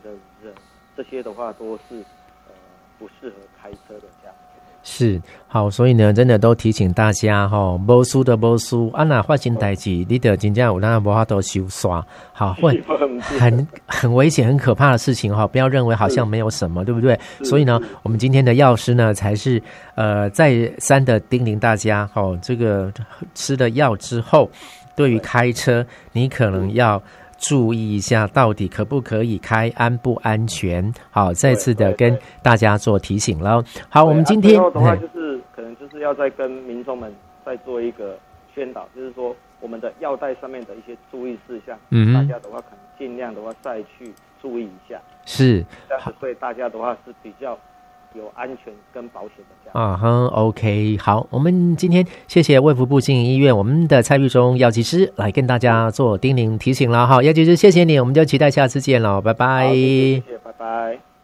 的人，这些的话都是不适合开车的这样。 是，好，所以呢，真的都提醒大家哈，没事的没事，啊那发生代志，你得真正有那无法度收煞，好，会很危险、很可怕的事情哈，不要认为好像没有什么，对不对？所以呢，我们今天的药师呢，才是再三的叮咛大家，哦，这个吃了药之后，对于开车，你可能要注意一下，到底可不可以开，安不安全？好，再次的跟大家做提醒了。好，我们今天最后的话就是可能就是要再跟民众们再做一个宣导，就是说我们的药袋上面的一些注意事项，大家的话可能尽量的话再去注意一下， 是这样子对大家的话是比较有安全跟保险的这样。OK， 好，我们今天谢谢卫福部经营医院我们的蔡玉忠药剂师来跟大家做叮咛提醒了哈，药剂师谢谢你，我们就期待下次见了，拜拜。 好，谢谢，拜拜。